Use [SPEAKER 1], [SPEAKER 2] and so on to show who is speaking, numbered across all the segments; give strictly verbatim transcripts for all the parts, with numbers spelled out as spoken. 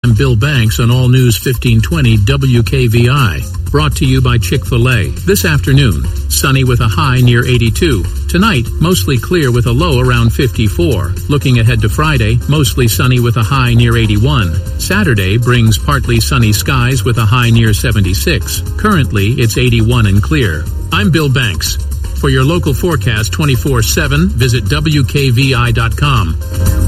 [SPEAKER 1] I'm Bill Banks on All News fifteen twenty W K V I. Brought to you by Chick-fil-A. This afternoon, sunny with a high near eighty-two. Tonight, mostly clear with a low around fifty-four. Looking ahead to Friday, mostly sunny with a high near eighty-one. Saturday brings partly sunny skies with a high near seventy-six. Currently, it's eighty-one and clear. I'm Bill Banks. For your local forecast twenty-four seven, visit W K V I dot com.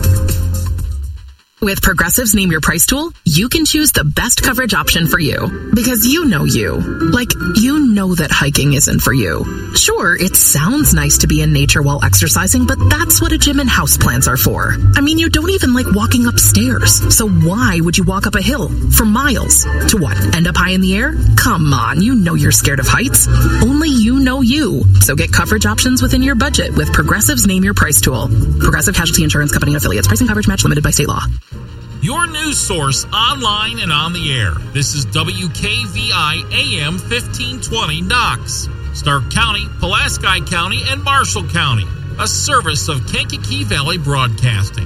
[SPEAKER 2] With Progressive's Name Your Price tool, you can choose the best coverage option for you. Because you know you. Like, you know that hiking isn't for you. Sure, it sounds nice to be in nature while exercising, but that's what a gym and houseplants are for. I mean, you don't even like walking upstairs. So why would you walk up a hill for miles? To what, end up high in the air? Come on, you know you're scared of heights. Only you know you. So get coverage options within your budget with Progressive's Name Your Price tool. Progressive Casualty Insurance Company and affiliates. Pricing coverage match limited by state law.
[SPEAKER 3] Your news source online and on the air. This is W K V I A M fifteen twenty Knox, Stark County, Pulaski County, and Marshall County. A service of Kankakee Valley Broadcasting.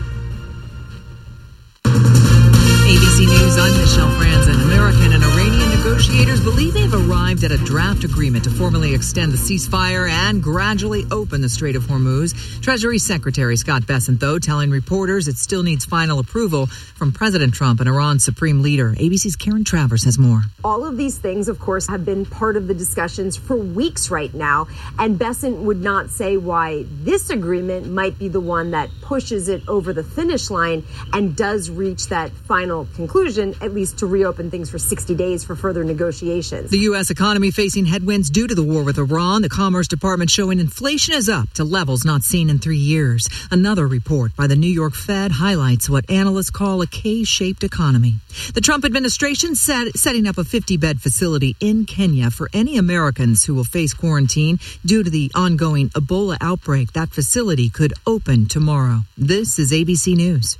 [SPEAKER 4] A B C News, I'm Michelle Franzen. American and Iranian negotiators believe they've arrived at a draft agreement to formally extend the ceasefire and gradually open the Strait of Hormuz. Treasury Secretary Scott Bessent, though, telling reporters it still needs final approval from President Trump and Iran's supreme leader. A B C's Karen Travers has more.
[SPEAKER 5] All of these things, of course, have been part of the discussions for weeks right now, and Bessent would not say why this agreement might be the one that pushes it over the finish line and does reach that final conclusion, at least to reopen things for sixty days for further negotiations.
[SPEAKER 4] The U S economy facing headwinds due to the war with Iran. The Commerce Department showing inflation is up to levels not seen in three years. Another report by the New York Fed highlights what analysts call a K-shaped economy. The Trump administration set, setting up a fifty-bed facility in Kenya for any Americans who will face quarantine due to the ongoing Ebola outbreak. That facility could open tomorrow. This is A B C News.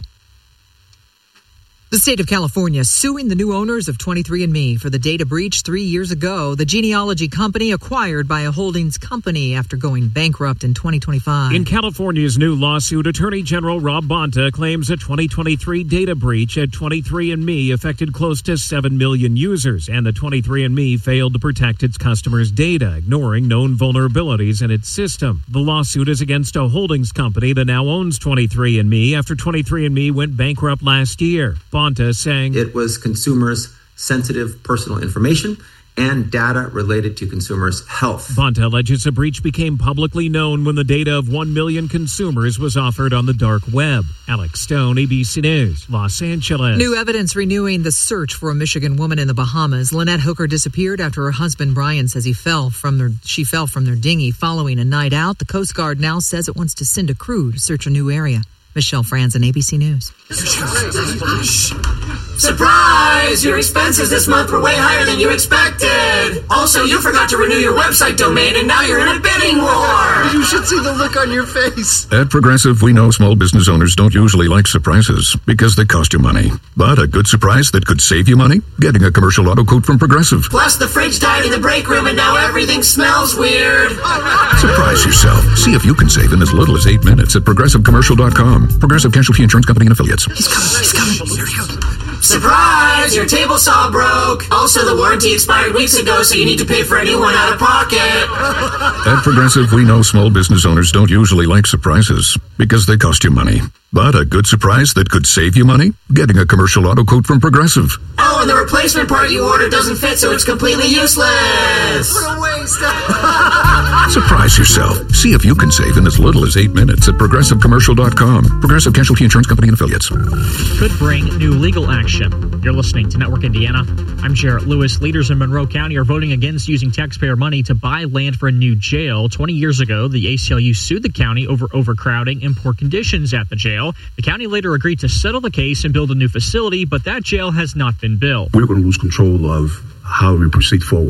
[SPEAKER 4] The state of California suing the new owners of twenty-three and me for the data breach three years ago. The genealogy company acquired by a holdings company after going bankrupt in twenty twenty-five.
[SPEAKER 6] In California's new lawsuit, Attorney General Rob Bonta claims a twenty twenty-three data breach at twenty-three and me affected close to seven million users, and the twenty-three and me failed to protect its customers' data, ignoring known vulnerabilities in its system. The lawsuit is against a holdings company that now owns twenty-three and me after twenty-three and me went bankrupt last year. Bonta saying
[SPEAKER 7] it was consumers' sensitive personal information and data related to consumers' health.
[SPEAKER 6] Bonta alleges a breach became publicly known when the data of one million consumers was offered on the dark web. Alex Stone, A B C News, Los Angeles.
[SPEAKER 4] New evidence renewing the search for a Michigan woman in the Bahamas. Lynette Hooker disappeared after her husband Brian says he fell from their she fell from their dinghy following a night out. The Coast Guard now says it wants to send a crew to search a new area. Michelle Franzen, A B C News.
[SPEAKER 8] Surprise! Your expenses this month were way higher than you expected. Also, you forgot to renew your website domain, and now you're in a bidding war.
[SPEAKER 9] You should see the look on your face.
[SPEAKER 10] At Progressive, we know small business owners don't usually like surprises because they cost you money. But a good surprise that could save you money? Getting a commercial auto quote from Progressive.
[SPEAKER 8] Plus, the fridge died in the break room, and now everything smells weird.
[SPEAKER 10] Surprise yourself. See if you can save in as little as eight minutes at Progressive Commercial dot com. Progressive Casualty Insurance Company and affiliates.
[SPEAKER 9] He's coming. He's coming. Here he goes.
[SPEAKER 8] Surprise! Your table saw broke. Also, the warranty expired weeks ago, so you need to pay for a new one out of pocket.
[SPEAKER 10] At Progressive, we know small business owners don't usually like surprises because they cost you money. But a good surprise that could save you money? Getting a commercial auto quote from Progressive.
[SPEAKER 8] Oh, and the replacement part you ordered doesn't fit, so it's completely useless.
[SPEAKER 9] What a waste.
[SPEAKER 10] Surprise yourself. See if you can save in as little as eight minutes at Progressive Commercial dot com. Progressive Casualty Insurance Company and affiliates.
[SPEAKER 11] Could bring new legal action. You're listening to Network Indiana. I'm Jarrett Lewis. Leaders in Monroe County are voting against using taxpayer money to buy land for a new jail. twenty years ago, the A C L U sued the county over overcrowding and poor conditions at the jail. The county later agreed to settle the case and build a new facility, but that jail has not been built.
[SPEAKER 12] We're going to lose control of how we proceed forward.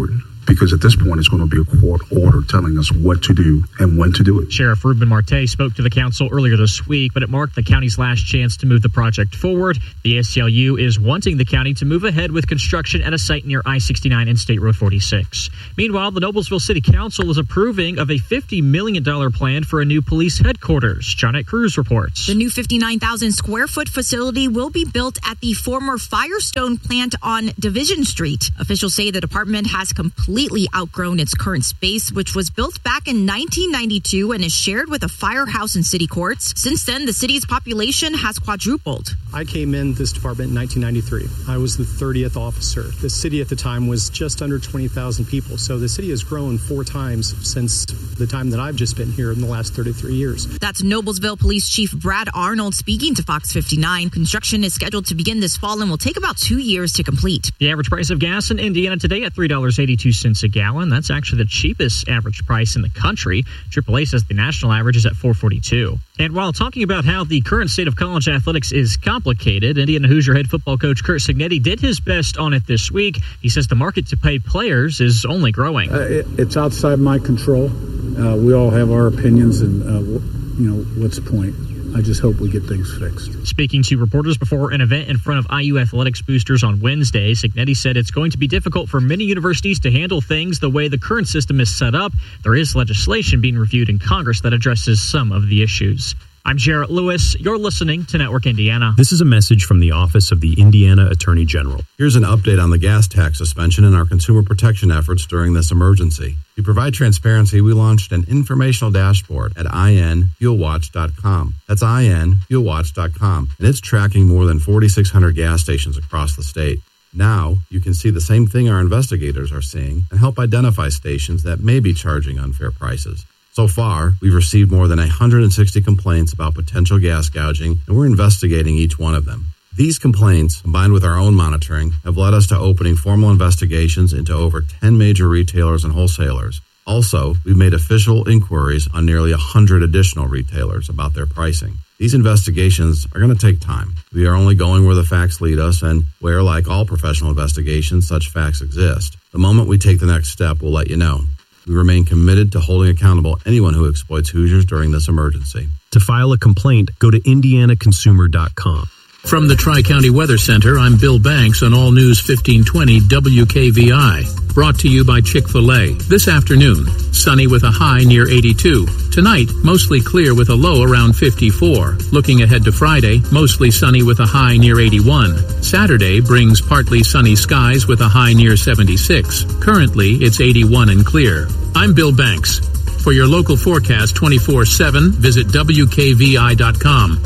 [SPEAKER 12] because at this point it's going to be a court order telling us what to do and when to do it.
[SPEAKER 11] Sheriff Ruben Marte spoke to the council earlier this week, but it marked the county's last chance to move the project forward. The A C L U is wanting the county to move ahead with construction at a site near I sixty-nine and State Road forty-six. Meanwhile, the Noblesville City Council is approving of a fifty million dollars plan for a new police headquarters. Johnette Cruz reports.
[SPEAKER 13] The new fifty-nine thousand square foot facility will be built at the former Firestone plant on Division Street. Officials say the department has completely outgrown its current space, which was built back in nineteen ninety-two and is shared with a firehouse and city courts. Since then, the city's population has quadrupled.
[SPEAKER 14] I came in this department in nineteen ninety-three. I was the thirtieth officer. The city at the time was just under twenty thousand people. So the city has grown four times since the time that I've just been here in the last thirty-three years.
[SPEAKER 13] That's Noblesville Police Chief Brad Arnold speaking to Fox fifty-nine. Construction is scheduled to begin this fall and will take about two years to complete.
[SPEAKER 11] The average price of gas in Indiana today at three dollars and eighty-two cents a gallon. That's actually the cheapest average price in the country. triple A says the national average is at four forty-two. And while talking about how the current state of college athletics is complicated, Indiana Hoosier head football coach Curt Cignetti did his best on it this week. He says the market to pay players is only growing.
[SPEAKER 15] Uh, it, it's outside my control. Uh, we all have our opinions, and uh, you know, what's the point? I just hope we get things fixed.
[SPEAKER 11] Speaking to reporters before an event in front of I U athletics boosters on Wednesday, Cignetti said it's going to be difficult for many universities to handle things the way the current system is set up. There is legislation being reviewed in Congress that addresses some of the issues. I'm Jarrett Lewis. You're listening to Network Indiana.
[SPEAKER 16] This is a message from the Office of the Indiana Attorney General.
[SPEAKER 17] Here's an update on the gas tax suspension and our consumer protection efforts during this emergency. To provide transparency, we launched an informational dashboard at I N fuel watch dot com. That's I N fuel watch dot com, and it's tracking more than forty-six hundred gas stations across the state. Now, you can see the same thing our investigators are seeing and help identify stations that may be charging unfair prices. So far, we've received more than one hundred sixty complaints about potential gas gouging, and we're investigating each one of them. These complaints, combined with our own monitoring, have led us to opening formal investigations into over ten major retailers and wholesalers. Also, we've made official inquiries on nearly one hundred additional retailers about their pricing. These investigations are going to take time. We are only going where the facts lead us and where, like all professional investigations, such facts exist. The moment we take the next step, we'll let you know. We remain committed to holding accountable anyone who exploits Hoosiers during this emergency.
[SPEAKER 16] To file a complaint, go to indiana consumer dot com.
[SPEAKER 1] From the Tri-County Weather Center, I'm Bill Banks on All News fifteen twenty W K V I. Brought to you by Chick-fil-A. This afternoon, sunny with a high near eighty-two. Tonight, mostly clear with a low around fifty-four. Looking ahead to Friday, mostly sunny with a high near eighty-one. Saturday brings partly sunny skies with a high near seventy-six. Currently, it's eighty-one and clear. I'm Bill Banks. For your local forecast twenty-four seven, visit W K V I dot com.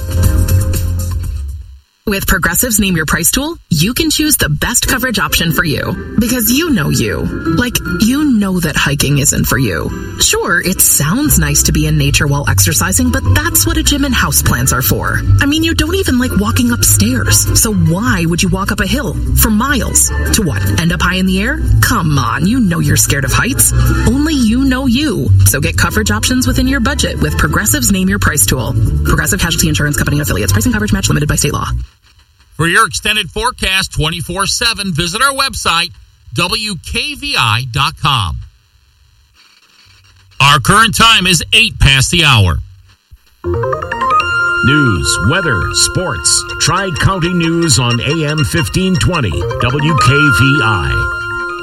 [SPEAKER 2] With Progressive's Name Your Price tool, you can choose the best coverage option for you. Because you know you. Like, you know that hiking isn't for you. Sure, it sounds nice to be in nature while exercising, but that's what a gym and houseplants are for. I mean, you don't even like walking upstairs. So why would you walk up a hill for miles? To what, end up high in the air? Come on, you know you're scared of heights. Only you know you. So get coverage options within your budget with Progressive's Name Your Price tool. Progressive Casualty Insurance Company and Affiliates. Pricing coverage match limited by state law.
[SPEAKER 3] For your extended forecast twenty-four seven, visit our website, W K V I dot com. Our current time is eight past the hour.
[SPEAKER 18] News, weather, sports. Tri-County News on A M fifteen twenty, W K V I.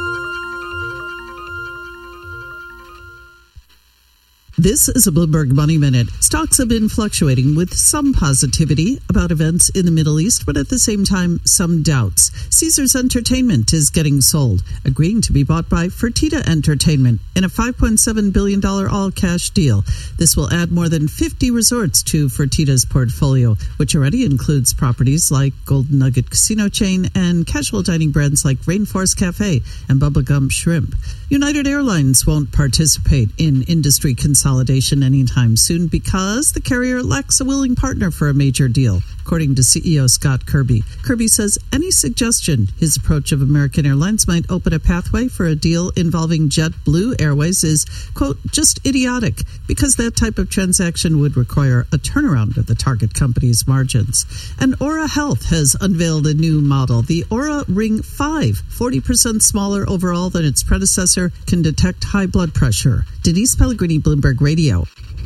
[SPEAKER 19] This is a Bloomberg Money Minute. Stocks have been fluctuating with some positivity about events in the Middle East, but at the same time, some doubts. Caesars Entertainment is getting sold, agreeing to be bought by Fertitta Entertainment in a five point seven billion dollars all-cash deal. This will add more than fifty resorts to Fertitta's portfolio, which already includes properties like Golden Nugget Casino Chain and casual dining brands like Rainforest Cafe and Bubba Gump Shrimp. United Airlines won't participate in industry consolidation anytime soon because the carrier lacks a willing partner for a major deal. according to C E O Scott Kirby. Kirby says any suggestion his approach of American Airlines might open a pathway for a deal involving JetBlue Airways is, quote, just idiotic, because that type of transaction would require a turnaround of the target company's margins. And Aura Health has unveiled a new model, the Aura Ring five, forty percent smaller overall than its predecessor, can detect high blood pressure. Denise Pellegrini, Bloomberg Radio.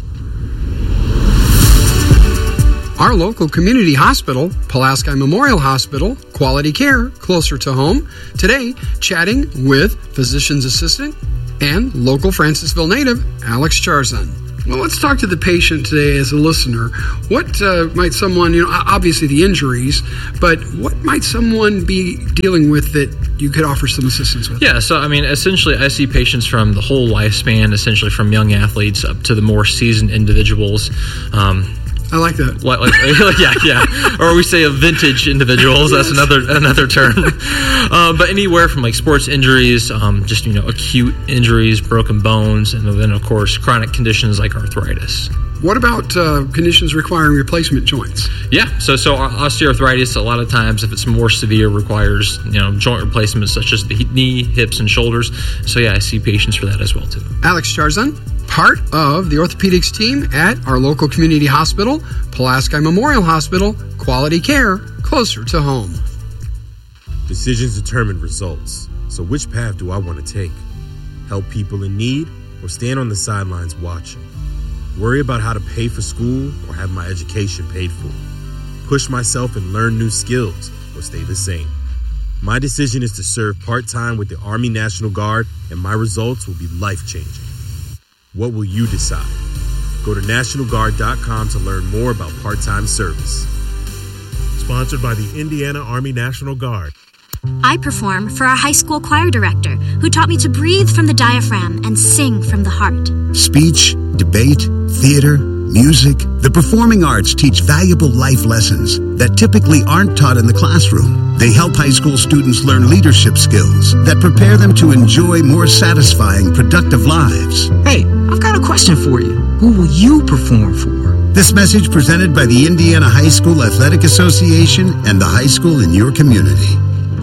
[SPEAKER 20] Our local community hospital, Pulaski Memorial Hospital, quality care closer to home. Today, chatting with physician's assistant and local Francisville native, Alex Charzan. Well, let's talk to the patient today as a listener. What uh, might someone, you know, obviously the injuries, but what might someone be dealing with that you could offer some assistance with?
[SPEAKER 21] Yeah, so I mean, essentially, I see patients from the whole lifespan, essentially from young athletes up to the more seasoned individuals. Um,
[SPEAKER 20] I like that.
[SPEAKER 21] Like, like, yeah, yeah. Or we say of vintage individuals. That's another another term. Uh, but anywhere from like sports injuries, um, just you know, acute injuries, broken bones, and then of course chronic conditions like arthritis.
[SPEAKER 20] What about uh, conditions requiring replacement joints?
[SPEAKER 21] Yeah, so so osteoarthritis a lot of times, if it's more severe, requires you know joint replacements such as the knee, hips, and shoulders. So yeah, I see patients for that as well too.
[SPEAKER 20] Alex Charzan, part of the orthopedics team at our local community hospital, Pulaski Memorial Hospital, quality care closer to home.
[SPEAKER 22] Decisions determine results. So which path do I want to take? Help people in need or stand on the sidelines watching? Worry about how to pay for school or have my education paid for? Push myself and learn new skills or stay the same? My decision is to serve part-time with the Army National Guard, and my results will be life-changing. What will you decide? Go to National Guard dot com to learn more about part-time service. Sponsored by the Indiana Army National Guard.
[SPEAKER 23] I perform for our high school choir director, who taught me to breathe from the diaphragm and sing from the heart.
[SPEAKER 24] Speech, debate, theater, music. The performing arts teach valuable life lessons that typically aren't taught in the classroom. They help high school students learn leadership skills that prepare them to enjoy more satisfying, productive lives.
[SPEAKER 25] Hey, I've got a question for you. Who will you perform for?
[SPEAKER 24] This message presented by the Indiana High School Athletic Association and the high school in your community.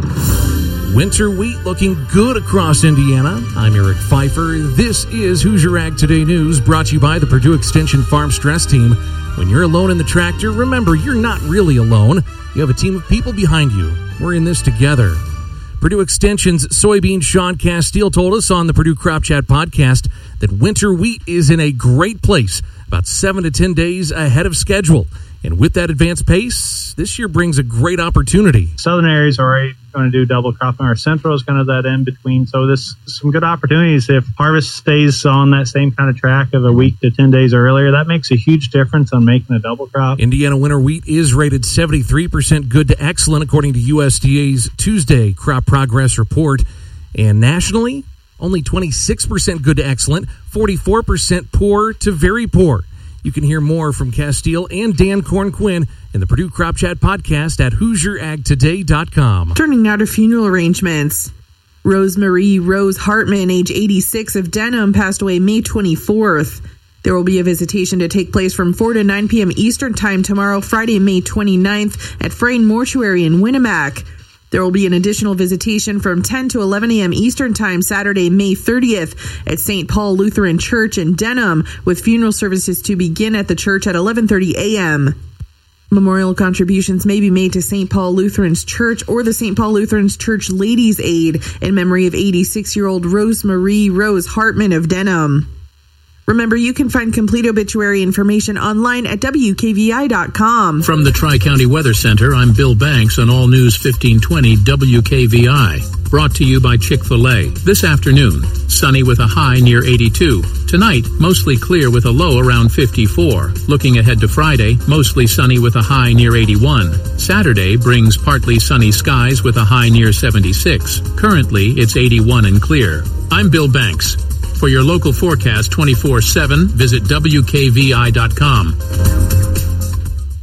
[SPEAKER 6] Winter wheat looking good across Indiana. I'm Eric Pfeiffer. This is Hoosier Ag Today News, brought to you by the Purdue Extension Farm Stress Team. When you're alone in the tractor, remember, you're not really alone. You have a team of people behind you. We're in this together. Purdue Extension's soybean Sean Castile told us on the Purdue Crop Chat podcast that winter wheat is in a great place, about seven to ten days ahead of schedule. And with that advanced pace, this year brings a great opportunity.
[SPEAKER 26] Southern areas are already going to do double cropping. Our central is kind of that in between. So this some good opportunities. If harvest stays on that same kind of track of a week to ten days earlier, that makes a huge difference on making a double crop.
[SPEAKER 6] Indiana winter wheat is rated seventy-three percent good to excellent, according to U S D A's Tuesday crop progress report. And nationally, only twenty-six percent good to excellent, forty-four percent poor to very poor. You can hear more from Castile and Dan Corn-Quinn in the Purdue Crop Chat podcast at Hoosier Ag Today dot com.
[SPEAKER 27] Turning now to funeral arrangements. Rosemarie Rose Hartman, age eighty-six, of Denham, passed away May twenty-fourth. There will be a visitation to take place from four to nine p.m. Eastern Time tomorrow, Friday, May twenty-ninth, at Frayne Mortuary in Winnemac. There will be an additional visitation from ten to eleven a.m. Eastern Time Saturday, May thirtieth at Saint Paul Lutheran Church in Denham, with funeral services to begin at the church at eleven thirty a.m. Memorial contributions may be made to Saint Paul Lutheran's Church or the Saint Paul Lutheran's Church Ladies' Aid in memory of eighty-six-year-old Rosemarie Rose Hartman of Denham. Remember, you can find complete obituary information online at W K V I dot com.
[SPEAKER 1] From the Tri-County Weather Center, I'm Bill Banks on All News fifteen twenty W K V I. Brought to you by Chick-fil-A. This afternoon, sunny with a high near eighty-two. Tonight, mostly clear with a low around fifty-four. Looking ahead to Friday, mostly sunny with a high near eighty-one. Saturday brings partly sunny skies with a high near seventy-six. Currently, it's eighty-one and clear. I'm Bill Banks. For your local forecast twenty-four seven, visit W K V I dot com.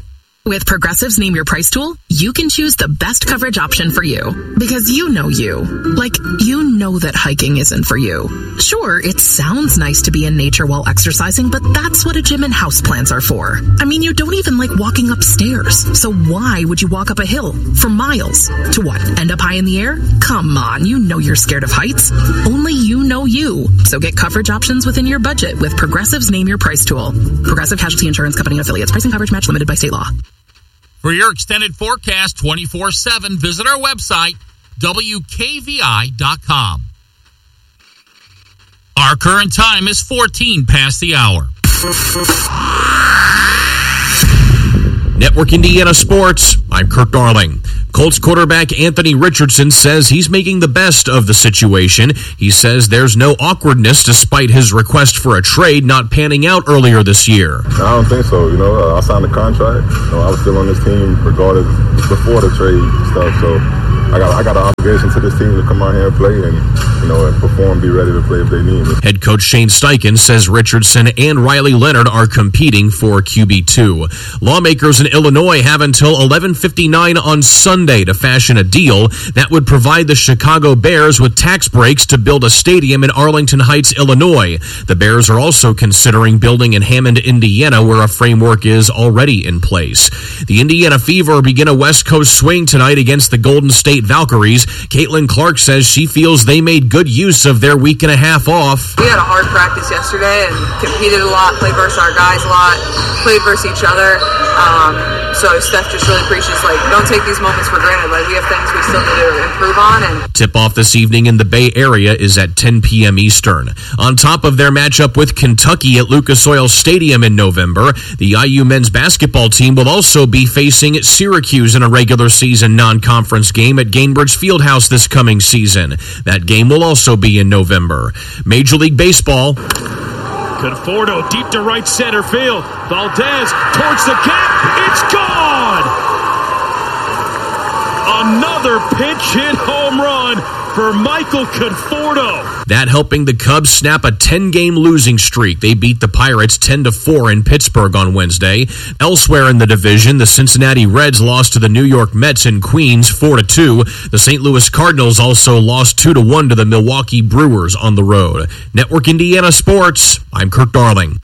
[SPEAKER 2] With Progressive's Name Your Price tool, you can choose the best coverage option for you. Because you know you. Like, you know that hiking isn't for you. Sure, it sounds nice to be in nature while exercising, but that's what a gym and houseplants are for. I mean, you don't even like walking upstairs. So why would you walk up a hill for miles? To what, end up high in the air? Come on, you know you're scared of heights. Only you know you. So get coverage options within your budget with Progressive's Name Your Price tool. Progressive Casualty Insurance Company and affiliates. Pricing coverage match limited by state law.
[SPEAKER 3] For your extended forecast twenty-four seven, visit our website, W K V I dot com. Our current time is fourteen past the hour.
[SPEAKER 4] Network Indiana Sports, I'm Kirk Darling. Colts quarterback Anthony Richardson says he's making the best of the situation. He says there's no awkwardness despite his request for a trade not panning out earlier this year.
[SPEAKER 5] I don't think so. You know, uh, I signed a contract. You know, I was still on this team regardless before the trade stuff. So I got I got an obligation to this team to come out here and play and, you know, and perform, be ready to play if they need me.
[SPEAKER 4] Head coach Shane Steichen says Richardson and Riley Leonard are competing for Q B two. Lawmakers in Illinois have until eleven fifty-nine on Sunday to fashion a deal that would provide the Chicago Bears with tax breaks to build a stadium in Arlington Heights, Illinois. The Bears are also considering building in Hammond, Indiana, where a framework is already in place. The Indiana Fever begin a West Coast swing tonight against the Golden State Valkyries. Caitlin Clark says she feels they made good use of their week and a half off.
[SPEAKER 7] We had a hard practice yesterday and competed a lot, played versus our guys a lot, played versus each other. Um, so Steph just really preaches, like, don't take these moments for granted. Like, we have things we still need to improve on. And
[SPEAKER 4] tip-off this evening in the Bay Area is at ten p.m. Eastern. On top of their matchup with Kentucky at Lucas Oil Stadium in November, the I U men's basketball team will also be facing Syracuse in a regular season non-conference game at Gainbridge Fieldhouse this coming season. That game will also be in November. Major League Baseball.
[SPEAKER 8] Conforto deep to right center field. Valdez towards the gap. It's gone! Another pinch hit home run for Michael Conforto.
[SPEAKER 4] That helping the Cubs snap a ten-game losing streak. They beat the Pirates ten to four in Pittsburgh on Wednesday. Elsewhere in the division, the Cincinnati Reds lost to the New York Mets in Queens four to two. The Saint Louis Cardinals also lost two to one to the Milwaukee Brewers on the road. Network Indiana Sports, I'm Kirk Darling.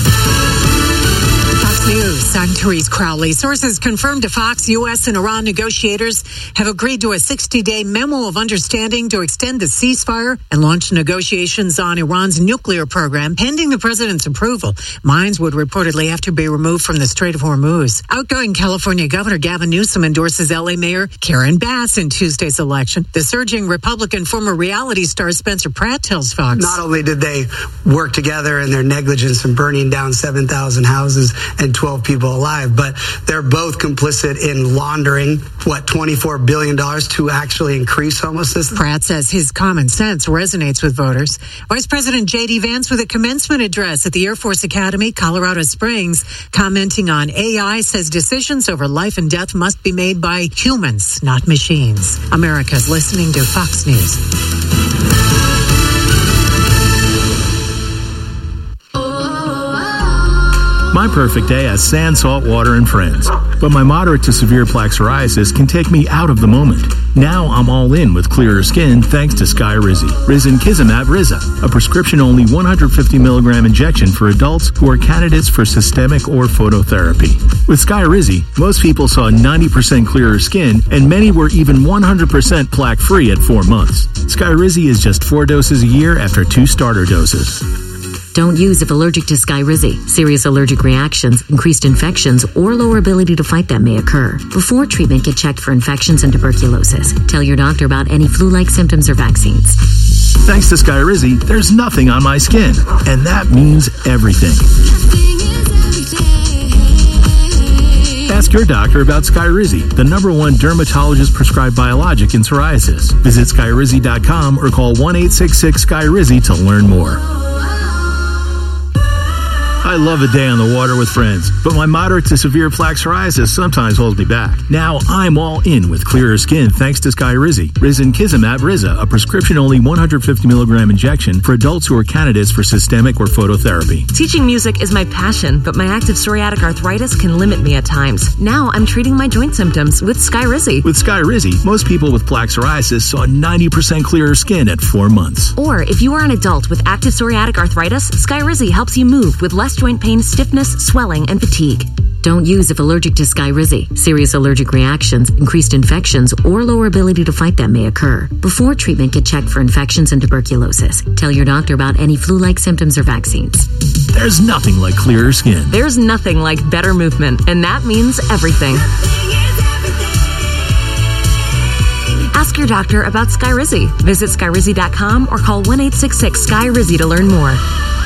[SPEAKER 9] News. I'm Therese Crowley. Sources confirmed to Fox U S and Iran negotiators have agreed to a sixty-day memo of understanding to extend the ceasefire and launch negotiations on Iran's nuclear program pending the president's approval. Mines would reportedly have to be removed from the Strait of Hormuz. Outgoing California Governor Gavin Newsom endorses L A Mayor Karen Bass in Tuesday's election. The surging Republican former reality star Spencer Pratt tells Fox.
[SPEAKER 10] Not only did they work together in their negligence in burning down seven thousand houses and twelve people alive, but they're both complicit in laundering, what, twenty-four billion dollars to actually increase homelessness.
[SPEAKER 9] Pratt says his common sense resonates with voters. Vice President J D Vance with a commencement address at the Air Force Academy, Colorado Springs, commenting on A I, says decisions over life and death must be made by humans, not machines. America's listening to Fox News.
[SPEAKER 12] My perfect day has sand, salt, water, and friends. But my moderate to severe plaque psoriasis can take me out of the moment. Now I'm all in with clearer skin thanks to Skyrizi. Risankizumab Riza, a prescription-only one hundred fifty milligram injection for adults who are candidates for systemic or phototherapy. With Skyrizi, most people saw ninety percent clearer skin, and many were even one hundred percent plaque-free at four months. Skyrizi is just four doses a year after two starter doses.
[SPEAKER 28] Don't use if allergic to Skyrizi. Serious allergic reactions, increased infections, or lower ability to fight them may occur. Before treatment, get checked for infections and tuberculosis. Tell your doctor about any flu-like symptoms or vaccines.
[SPEAKER 12] Thanks to Skyrizi, there's nothing on my skin, and that means everything. Ask your doctor about Skyrizi, the number one dermatologist-prescribed biologic in psoriasis. Visit Skyrizi dot com or call one eight six six Skyrizi to learn more. I love a day on the water with friends, but my moderate to severe plaque psoriasis sometimes holds me back. Now I'm all in with clearer skin thanks to Skyrizi. Risankizumab Riza, a prescription-only one hundred fifty milligram injection for adults who are candidates for systemic or phototherapy.
[SPEAKER 11] Teaching music is my passion, but my active psoriatic arthritis can limit me at times. Now I'm treating my joint symptoms with Skyrizi.
[SPEAKER 12] With Skyrizi, most people with plaque psoriasis saw ninety percent clearer skin at four months.
[SPEAKER 11] Or if you are an adult with active psoriatic arthritis, Skyrizi helps you move with less joint pain, stiffness, swelling, and fatigue.
[SPEAKER 28] Don't use if allergic to Skyrizi. Serious allergic reactions, increased infections, or lower ability to fight them may occur. Before treatment, get checked for infections and tuberculosis. Tell your doctor about any flu-like symptoms or vaccines.
[SPEAKER 12] There's nothing like clearer skin.
[SPEAKER 11] There's nothing like better movement, and that means everything. Ask your doctor about Skyrizi. Visit Skyrizi dot com or call one eight six six S K Y R I Z I to learn more.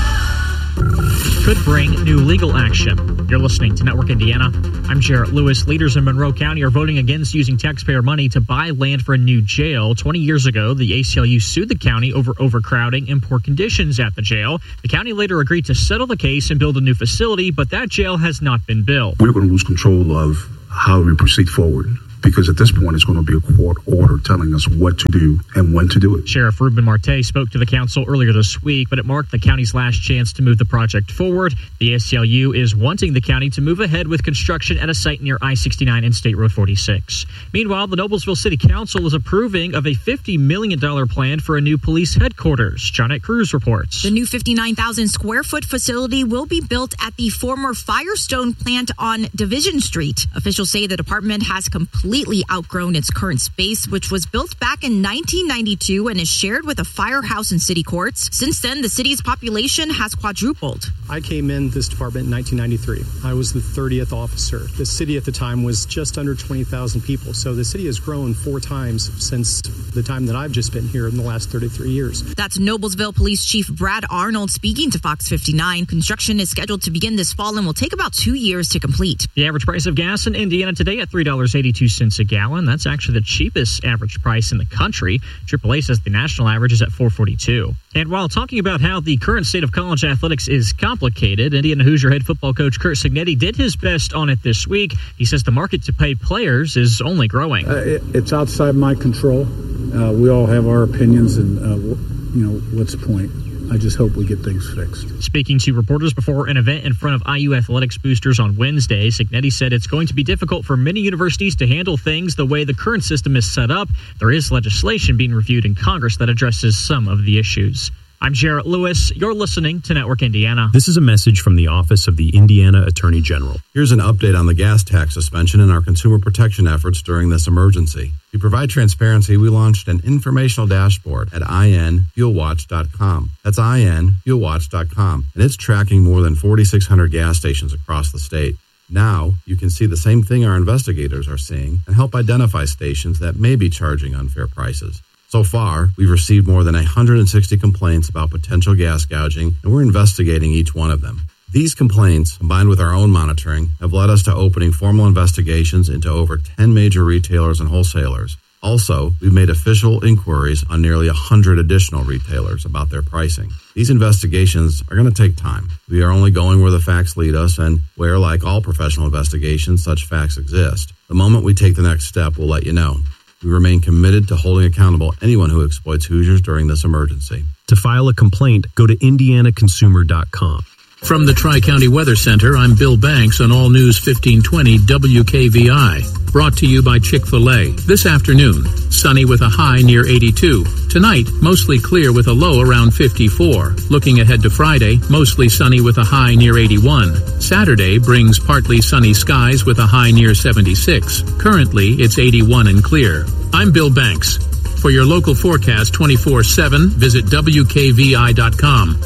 [SPEAKER 13] Could bring new legal action. You're listening to Network Indiana. I'm Jarrett Lewis. Leaders in Monroe County are voting against using taxpayer money to buy land for a new jail. twenty years ago, the A C L U sued the county over overcrowding and poor conditions at the jail. The county later agreed to settle the case and build a new facility, but that jail has not been built.
[SPEAKER 14] We're going to lose control of how we proceed forward, because at this point it's going to be a court order telling us what to do and when to do it.
[SPEAKER 13] Sheriff Ruben Marte spoke to the council earlier this week, but it marked the county's last chance to move the project forward. The A C L U is wanting the county to move ahead with construction at a site near I sixty-nine and State Road forty-six. Meanwhile, the Noblesville City Council is approving of a fifty million dollars plan for a new police headquarters. Johnette Cruz reports.
[SPEAKER 15] The new fifty-nine thousand square foot facility will be built at the former Firestone plant on Division Street. Officials say the department has completely completely outgrown its current space, which was built back in nineteen ninety-two and is shared with a firehouse and city courts. Since then, the city's population has quadrupled.
[SPEAKER 16] I came in this department in nineteen ninety-three. I was the thirtieth officer. The city at the time was just under twenty thousand people. So the city has grown four times since the time that I've just been here in the last thirty-three years.
[SPEAKER 15] That's Noblesville Police Chief Brad Arnold speaking to Fox fifty-nine. Construction is scheduled to begin this fall and will take about two years to complete.
[SPEAKER 13] The average price of gas in Indiana today at three dollars and eighty-two cents a gallon. That's actually the cheapest average price in the country. triple A says the national average is at four dollars and forty-two cents. And while talking about how the current state of college athletics is complicated, Indiana Hoosier head football coach Curt Cignetti did his best on it this week. He says the market to pay players is only growing.
[SPEAKER 17] Uh, it, it's outside my control. Uh, we all have our opinions, and uh, you know, what's the point? I just hope we get things fixed.
[SPEAKER 13] Speaking to reporters before an event in front of I U athletics boosters on Wednesday, Cignetti said it's going to be difficult for many universities to handle things the way the current system is set up. There is legislation being reviewed in Congress that addresses some of the issues. I'm Jarrett Lewis. You're listening to Network Indiana.
[SPEAKER 18] This is a message from the Office of the Indiana Attorney General.
[SPEAKER 19] Here's an update on the gas tax suspension and our consumer protection efforts during this emergency. To provide transparency, we launched an informational dashboard at I N fuel watch dot com. That's I N fuel watch dot com, and it's tracking more than forty-six hundred gas stations across the state. Now, you can see the same thing our investigators are seeing and help identify stations that may be charging unfair prices. So far, we've received more than one hundred sixty complaints about potential gas gouging, and we're investigating each one of them. These complaints, combined with our own monitoring, have led us to opening formal investigations into over ten major retailers and wholesalers. Also, we've made official inquiries on nearly one hundred additional retailers about their pricing. These investigations are going to take time. We are only going where the facts lead us and where, like all professional investigations, such facts exist. The moment we take the next step, we'll let you know. We remain committed to holding accountable anyone who exploits Hoosiers during this emergency.
[SPEAKER 18] To file a complaint, go to indiana consumer dot com.
[SPEAKER 1] From the Tri-County Weather Center, I'm Bill Banks on All News fifteen twenty W K V I. Brought to you by Chick-fil-A. This afternoon, sunny with a high near eighty-two. Tonight, mostly clear with a low around fifty-four. Looking ahead to Friday, mostly sunny with a high near eighty-one. Saturday brings partly sunny skies with a high near seventy-six. Currently, it's eighty-one and clear. I'm Bill Banks. For your local forecast twenty-four seven, visit W K V I dot com.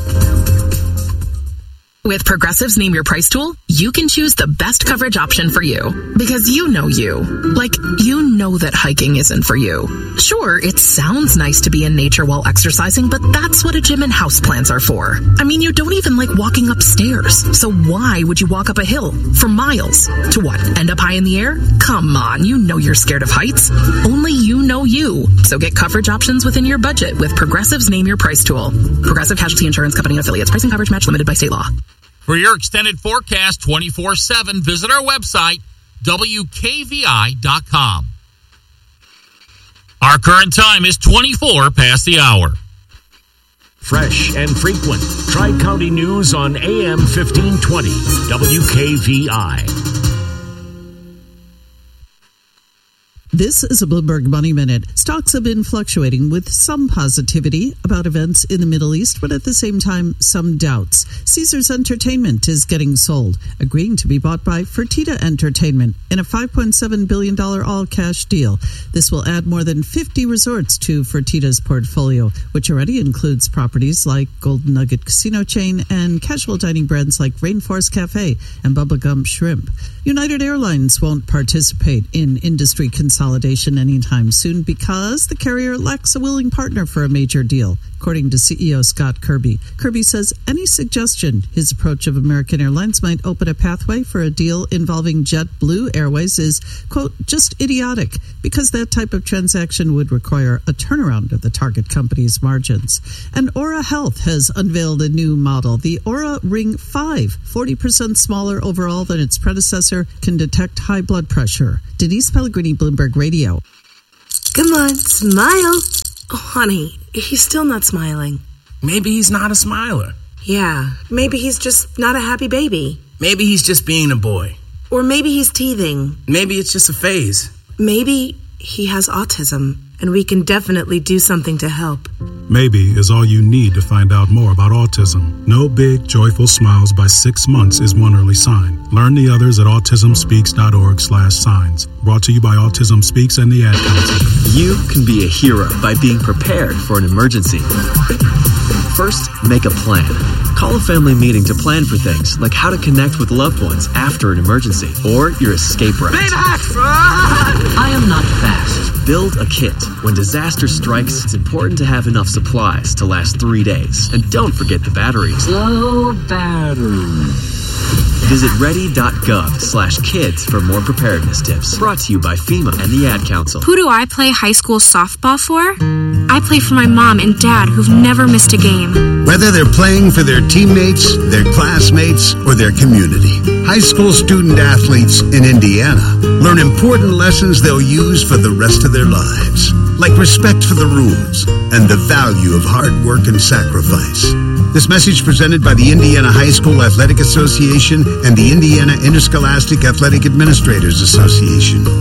[SPEAKER 2] With Progressive's Name Your Price tool, you can choose the best coverage option for you. Because you know you. Like, you know that hiking isn't for you. Sure, it sounds nice to be in nature while exercising, but that's what a gym and houseplants are for. I mean, you don't even like walking upstairs. So why would you walk up a hill for miles? To what, end up high in the air? Come on, you know you're scared of heights. Only you know you. So get coverage options within your budget with Progressive's Name Your Price tool. Progressive Casualty Insurance Company and affiliates. Price and coverage match limited by state law.
[SPEAKER 3] For your extended forecast twenty-four seven, visit our website, W K V I dot com. Our current time is twenty-four past the hour.
[SPEAKER 8] Fresh and frequent. Tri-County News on A M fifteen twenty, W K V I.
[SPEAKER 6] This is a Bloomberg Money Minute. Stocks have been fluctuating with some positivity about events in the Middle East, but at the same time, some doubts. Caesars Entertainment is getting sold, agreeing to be bought by Fertitta Entertainment in a five point seven billion dollars all-cash deal. This will add more than fifty resorts to Fertitta's portfolio, which already includes properties like Golden Nugget Casino Chain and casual dining brands like Rainforest Cafe and Bubba Gump Shrimp. United Airlines won't participate in industry consolidation anytime soon because the carrier lacks a willing partner for a major deal, according to C E O Scott Kirby. Kirby says any suggestion his approach of American Airlines might open a pathway for a deal involving JetBlue Airways is, quote, just idiotic, because that type of transaction would require a turnaround of the target company's margins. And Aura Health has unveiled a new model, the Aura Ring five, forty percent smaller overall than its predecessor, can detect high blood pressure. Denise Pellegrini, Bloomberg Radio.
[SPEAKER 20] Come on, smile. Oh, honey, he's still not smiling.
[SPEAKER 21] Maybe he's not a smiler.
[SPEAKER 20] Yeah, maybe he's just not a happy baby.
[SPEAKER 21] Maybe he's just being a boy.
[SPEAKER 20] Or maybe he's teething.
[SPEAKER 21] Maybe it's just a phase.
[SPEAKER 20] Maybe he has autism, and we can definitely do something to help.
[SPEAKER 14] Maybe is all you need to find out more about autism. No big, joyful smiles by six months is one early sign. Learn the others at autismspeaks.org slash signs. Brought to you by Autism Speaks and the Ad Council.
[SPEAKER 22] You can be a hero by being prepared for an emergency. First, make a plan. Call a family meeting to plan for things like how to connect with loved ones after an emergency or your escape route. I am not fast. Build a kit. When disaster strikes, it's important to have enough supplies to last three days. And don't forget the batteries. Low battery. Visit ready.gov slash kids for more preparedness tips. Brought to you by FEMA and the Ad Council.
[SPEAKER 23] Who do I play high school softball for? I play for my mom and dad who've never missed a game.
[SPEAKER 24] Whether they're playing for their teammates, their classmates, or their community, high school student athletes in Indiana learn important lessons they'll use for the rest of their lives, like respect for the rules and the value of hard work and sacrifice. This message presented by the Indiana High School Athletic Association and the Indiana Interscholastic Athletic Administrators Association.